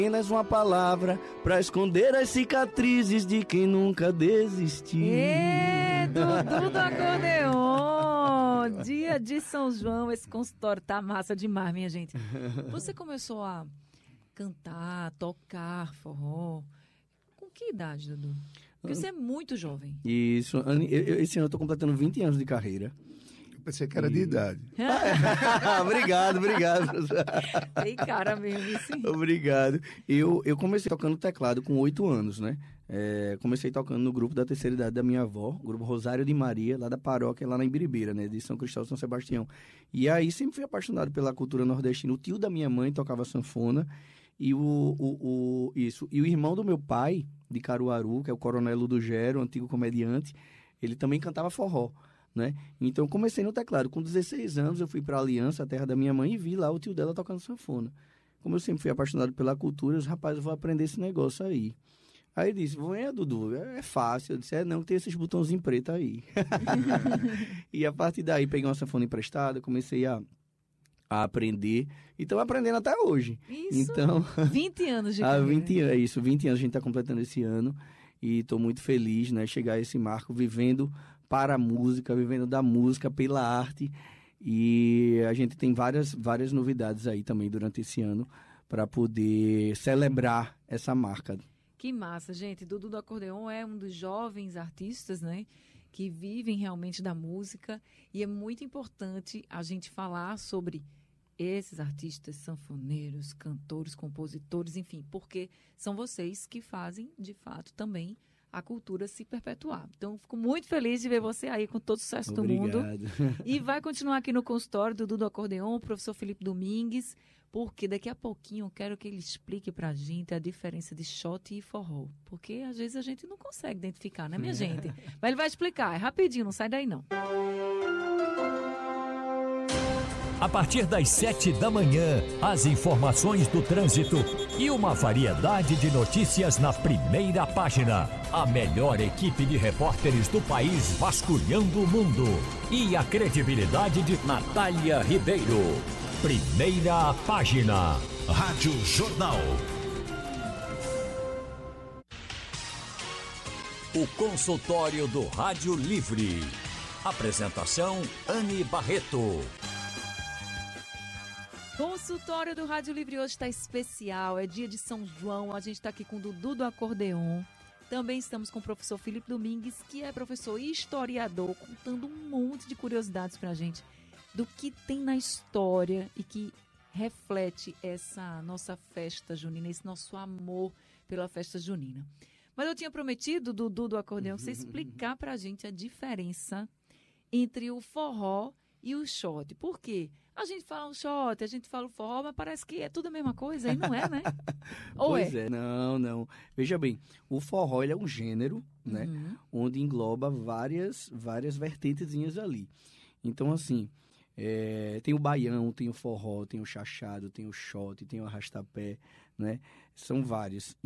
Apenas uma palavra pra esconder as cicatrizes de quem nunca desistiu. Dudu do acordeon! Dia de São João, esse consultório tá massa demais, minha gente. Você começou a cantar, tocar forró. Com que idade, Dudu? Porque você é muito jovem. Isso. Esse ano eu tô completando 20 anos de carreira. Eu pensei que era de idade. Obrigado. Tem cara mesmo, sim. Obrigado. Eu comecei tocando teclado com 8 anos, né? Comecei tocando no grupo da terceira idade da minha avó, grupo Rosário de Maria, lá da paróquia, lá na Imbiribeira, né? De São Cristóvão, São Sebastião. E aí sempre fui apaixonado pela cultura nordestina. O tio da minha mãe tocava sanfona e o irmão do meu pai, de Caruaru, que é o Coronel Ludogero, antigo comediante, ele também cantava forró. Né? Então eu comecei no teclado. Com 16 anos eu fui para Aliança, a terra da minha mãe, e vi lá o tio dela tocando sanfona. Como eu sempre fui apaixonado pela cultura, os rapazes, eu vou aprender esse negócio aí. Aí ele disse, venha, Dudu, é fácil. Eu disse, não, tem esses botãozinhos pretos aí. E a partir daí peguei uma sanfona emprestada, comecei a aprender. E estamos aprendendo até hoje. Isso, então, 20 anos de carreira. 20 anos a gente está completando esse ano. E estou muito feliz, né, chegar a esse marco, vivendo para a música, vivendo da música, pela arte. E a gente tem várias novidades aí também durante esse ano para poder celebrar essa marca. Que massa, gente. Dudu do Acordeon é um dos jovens artistas, né, que vivem realmente da música. E é muito importante a gente falar sobre esses artistas, sanfoneiros, cantores, compositores, enfim, porque são vocês que fazem, de fato, também a cultura se perpetuar. Então, fico muito feliz de ver você aí com todo o sucesso do mundo. E vai continuar aqui no consultório do Dudu do Acordeon, o professor Felipe Domingues, porque daqui a pouquinho eu quero que ele explique pra gente a diferença de shot e forró. Porque às vezes a gente não consegue identificar, né, minha gente? Mas ele vai explicar, é rapidinho, não sai daí não. A partir das 7 da manhã, as informações do trânsito e uma variedade de notícias na primeira página. A melhor equipe de repórteres do país vasculhando o mundo. E a credibilidade de Natália Ribeiro. Primeira página. Rádio Jornal. O consultório do Rádio Livre. Apresentação, Anne Barreto. Consultório do Rádio Livre hoje está especial, é dia de São João, a gente está aqui com o Dudu do Acordeon. Também estamos com o professor Felipe Domingues, que é professor e historiador, contando um monte de curiosidades para a gente do que tem na história e que reflete essa nossa festa junina, esse nosso amor pela festa junina. Mas eu tinha prometido, Dudu do Acordeon, você explicar para a gente a diferença entre o forró e o shot. Por quê? A gente fala um shot, a gente fala o forró, mas parece que é tudo a mesma coisa, e não é, né? Ou pois é? Não. Veja bem, o forró ele é um gênero, né? Onde engloba várias vertentezinhas ali. Então, assim, tem o baião, tem o forró, tem o chachado, tem o shot, tem o arrastapé, né? São vários.